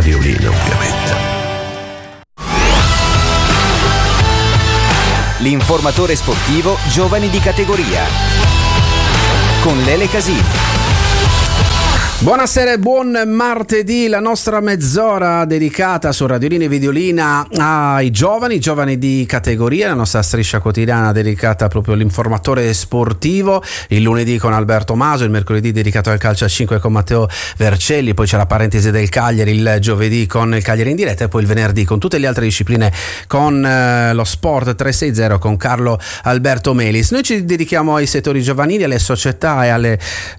Radiolina, ovviamente. L'informatore sportivo Giovani di categoria con Lele Casini. Buonasera e buon martedì, la nostra mezz'ora dedicata su Radiolina e Videolina ai giovani di categoria, la nostra striscia quotidiana dedicata proprio all'informatore sportivo, il lunedì con Alberto Maso, il mercoledì dedicato al calcio a 5 con Matteo Vercelli, poi c'è la parentesi del Cagliari il giovedì con il Cagliari in diretta e poi il venerdì con tutte le altre discipline con lo Sport 360 con Carlo Alberto Melis. Noi ci dedichiamo ai settori giovanili, alle società e alle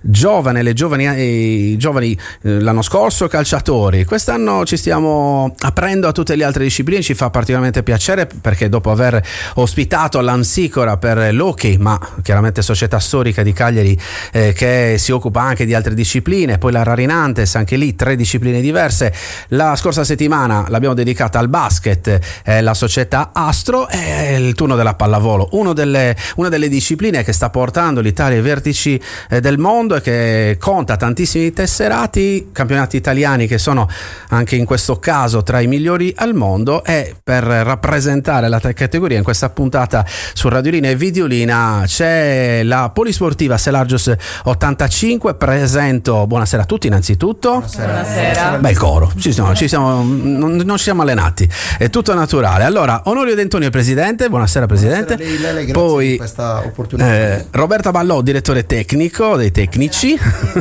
giovani l'anno scorso calciatori. Quest'anno ci stiamo aprendo a tutte le altre discipline, ci fa particolarmente piacere perché dopo aver ospitato l'Ansicora per l'hockey, ma chiaramente società storica di Cagliari che si occupa anche di altre discipline, poi la Rarinantes, anche lì 3 discipline diverse. La scorsa settimana l'abbiamo dedicata al basket, la società Astro, e il turno della pallavolo, una delle discipline che sta portando l'Italia ai vertici del mondo e che conta tantissimi tesserati, campionati italiani che sono anche in questo caso tra i migliori al mondo. E per rappresentare la categoria in questa puntata su Radiolina e Videolina c'è la polisportiva Selargius 85. Presento, buonasera a tutti innanzitutto. Buonasera. Bel coro, non ci siamo allenati, è tutto naturale. Allora, Onorio D'Antonio presidente, buonasera presidente. Buonasera a lei, Lele, poi di questa opportunità. Roberta Ballò, direttore tecnico dei tecnici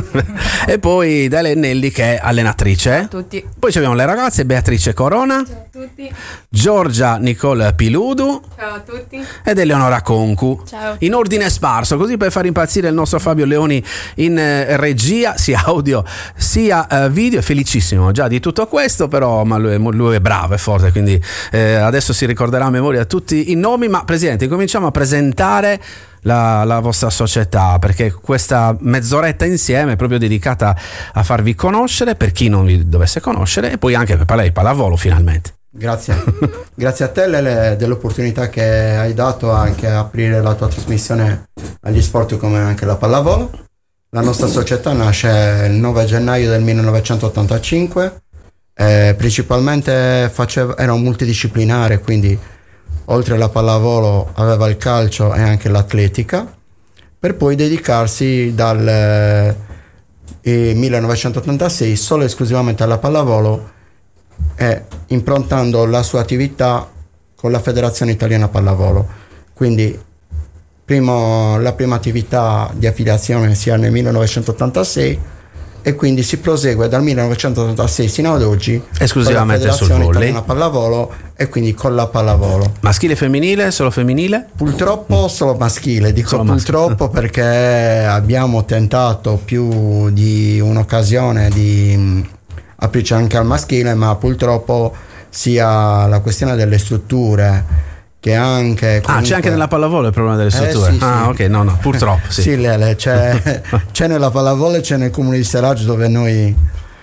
e poi Dele Nelli che è allenatrice. Ciao a tutti. Poi abbiamo le ragazze Beatrice Corona, Ciao a tutti. Giorgia Nicole Piludu Ciao a tutti. ed Eleonora Concu. Ciao. In ordine sparso, così per far impazzire il nostro Fabio Leoni in regia, sia audio sia video. È felicissimo già di tutto questo, però ma lui è bravo, è forte, quindi adesso si ricorderà a memoria tutti i nomi. Ma presidente, cominciamo a presentare la vostra società, perché questa mezz'oretta insieme è proprio dedicata a farvi conoscere per chi non vi dovesse conoscere e poi anche per parlare di pallavolo finalmente. Grazie a te Lele dell'opportunità che hai dato anche a aprire la tua trasmissione agli sport come anche la pallavolo. La nostra società nasce il 9 gennaio del 1985, principalmente era un multidisciplinare, quindi oltre alla pallavolo aveva il calcio e anche l'atletica, per poi dedicarsi dal 1986 solo e esclusivamente alla pallavolo e improntando la sua attività con la Federazione Italiana Pallavolo. Quindi la prima attività di affiliazione si ha nel 1986 e quindi si prosegue dal 1986 sino ad oggi esclusivamente sul Federazione volley, Italiana Pallavolo, e quindi con la pallavolo. maschile e femminile, solo femminile? Purtroppo solo maschile, dico solo purtroppo perché abbiamo tentato più di un'occasione di aprirci anche al maschile, ma purtroppo sia la questione delle strutture che anche comunque... c'è anche nella pallavolo il problema delle strutture. Sì. Ok, no, purtroppo sì. Sì, Lele, c'è nella pallavolo e c'è nel comune di Seraggio dove noi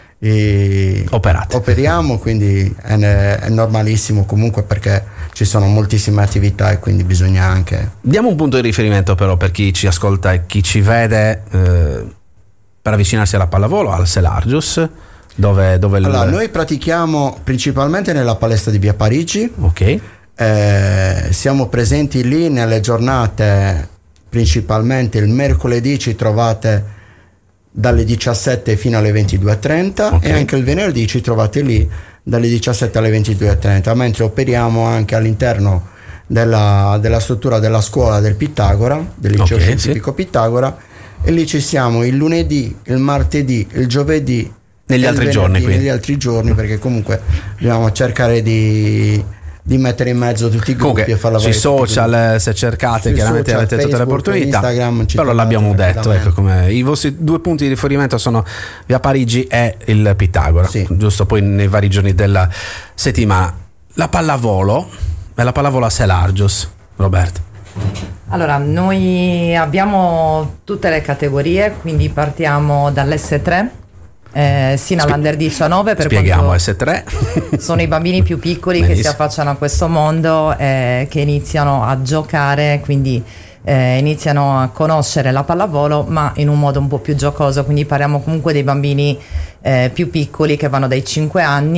operiamo, quindi è normalissimo comunque perché ci sono moltissime attività e quindi bisogna anche... Diamo un punto di riferimento però per chi ci ascolta e chi ci vede per avvicinarsi alla pallavolo, al Selargius, dove allora, noi pratichiamo principalmente nella palestra di Via Parigi. Ok. Siamo presenti lì nelle giornate, principalmente il mercoledì ci trovate dalle 17 fino alle 22:30, okay. E anche il venerdì ci trovate lì dalle 17 alle 22:30, mentre operiamo anche all'interno della struttura della scuola del Pitagora, del liceo scientifico Pitagora, e lì ci siamo il lunedì, il martedì, il giovedì negli altri giorni, perché comunque dobbiamo cercare di mettere in mezzo tutti i gruppi e far lavorare sui social, se cercate chiaramente social, avete tutte le opportunità, Instagram, però l'abbiamo detto, ecco, come i vostri 2 punti di riferimento sono Via Parigi e il Pitagora, giusto, poi nei vari giorni della settimana. La pallavolo a Selargius, Roberto. Allora, noi abbiamo tutte le categorie, quindi partiamo dall'S3 sino all'Under 19, per spieghiamo S3 sono i bambini più piccoli che si affacciano a questo mondo, che iniziano a giocare, quindi iniziano a conoscere la pallavolo, ma in un modo un po' più giocoso, quindi parliamo comunque dei bambini più piccoli che vanno dai 5 anni